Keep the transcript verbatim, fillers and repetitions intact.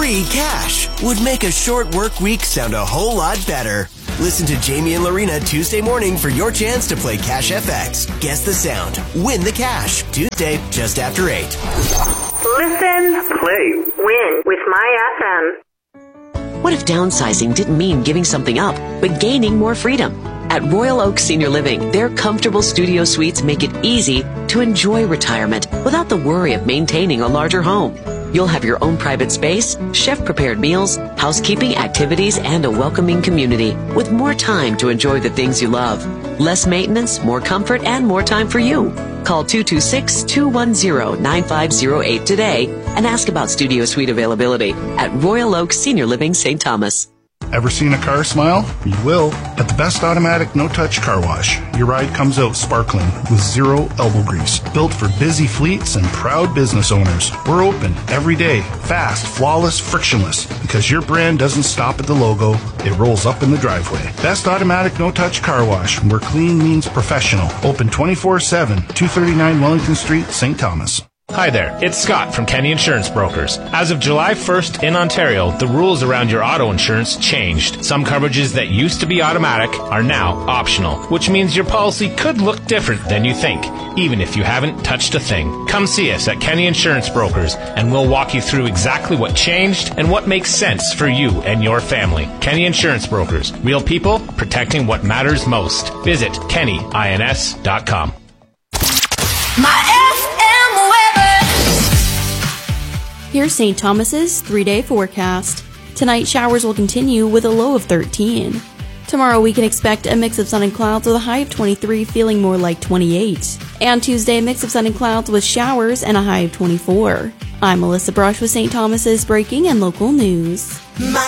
free cash would make a short work week sound a whole lot better. Listen to Jamie and Lorena Tuesday morning for your chance to play Cash F X. Guess the sound. Win the cash. Tuesday, just after eight. Listen, play, win with My F M. What if downsizing didn't mean giving something up, but gaining more freedom? At Royal Oak Senior Living, their comfortable studio suites make it easy to enjoy retirement without the worry of maintaining a larger home. You'll have your own private space, chef-prepared meals, housekeeping activities, and a welcoming community with more time to enjoy the things you love. Less maintenance, more comfort, and more time for you. Call two two six, two one zero, nine five zero eight today and ask about studio suite availability at Royal Oak Senior Living, Saint Thomas. Ever seen a car smile? You will. At the Best Automatic No-Touch Car Wash, your ride comes out sparkling with zero elbow grease. Built for busy fleets and proud business owners. We're open every day. Fast, flawless, frictionless. Because your brand doesn't stop at the logo, it rolls up in the driveway. Best Automatic No-Touch Car Wash, where clean means professional. Open twenty-four seven, two thirty-nine Wellington Street, Saint Thomas. Hi there, it's Scott from Kenny Insurance Brokers. As of July first in Ontario, the rules around your auto insurance changed. Some coverages that used to be automatic are now optional, which means your policy could look different than you think, even if you haven't touched a thing. Come see us at Kenny Insurance Brokers, and we'll walk you through exactly what changed and what makes sense for you and your family. Kenny Insurance Brokers, real people protecting what matters most. Visit kenny ins dot com. My Here's Saint Thomas's three-day forecast. Tonight, showers will continue with a low of thirteen. Tomorrow, we can expect a mix of sun and clouds with a high of twenty-three, feeling more like twenty-eight. And Tuesday, a mix of sun and clouds with showers and a high of twenty-four. I'm Melissa Brush with Saint Thomas's breaking and local news. My